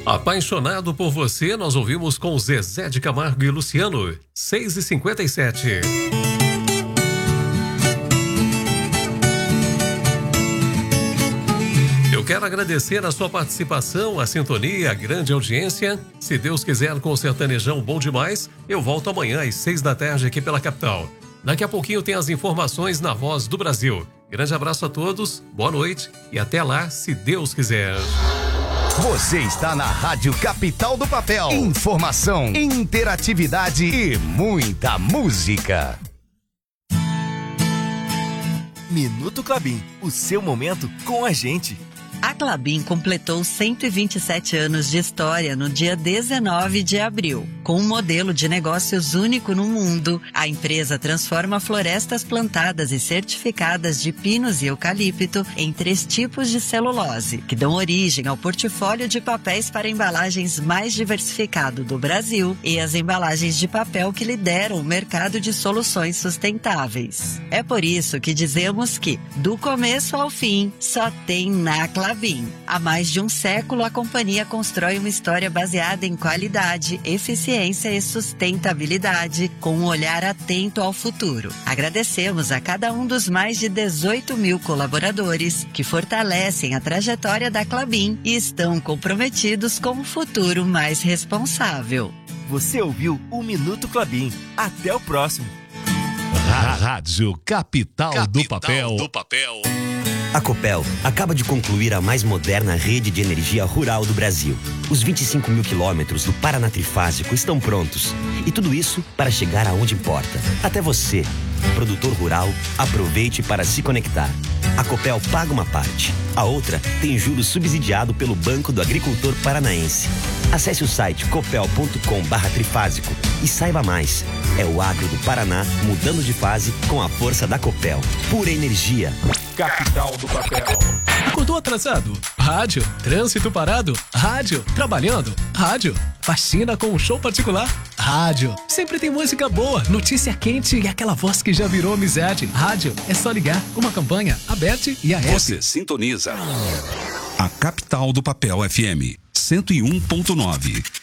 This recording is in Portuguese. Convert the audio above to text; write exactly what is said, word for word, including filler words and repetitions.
Apaixonado por você, nós ouvimos com Zezé de Camargo e Luciano, seis e cinquenta e sete. Eu quero agradecer a sua participação, a sintonia, a grande audiência. Se Deus quiser, com o Sertanejão Bom Demais, eu volto amanhã às seis da tarde aqui pela capital. Daqui a pouquinho tem as informações na Voz do Brasil. Grande abraço a todos, boa noite e até lá, se Deus quiser. Você está na Rádio Capital do Papel. Informação, interatividade e muita música. Minuto Klabin, o seu momento com a gente. A Klabin completou cento e vinte e sete anos de história no dia dezenove de abril. Com um modelo de negócios único no mundo, a empresa transforma florestas plantadas e certificadas de pinos e eucalipto em três tipos de celulose, que dão origem ao portfólio de papéis para embalagens mais diversificado do Brasil e as embalagens de papel que lideram o mercado de soluções sustentáveis. É por isso que dizemos que, do começo ao fim, só tem na Klabin. Há mais de um século, a companhia constrói uma história baseada em qualidade, eficiência e sustentabilidade, com um olhar atento ao futuro. Agradecemos a cada um dos mais de dezoito mil colaboradores que fortalecem a trajetória da Klabin e estão comprometidos com um futuro mais responsável. Você ouviu o Minuto Klabin. Até o próximo. Rádio Capital, Capital do Papel. do Papel. A Copel acaba de concluir a mais moderna rede de energia rural do Brasil. Os vinte e cinco mil quilômetros do Paraná Trifásico estão prontos. E tudo isso para chegar aonde importa. Até você, produtor rural, aproveite para se conectar. A Copel paga uma parte. A outra tem juros subsidiado pelo Banco do Agricultor Paranaense. Acesse o site copel ponto com barra trifásico e saiba mais. É o agro do Paraná mudando de fase com a força da Copel. Pura energia. Capital do Papel. Acordou atrasado? Rádio. Trânsito parado? Rádio. Trabalhando? Rádio. Faxina com um show particular? Rádio. Sempre tem música boa, notícia quente e aquela voz que já virou amizade. Rádio. É só ligar. Uma campanha aberta e a app. Você sintoniza a Capital do Papel F M cento e um ponto nove.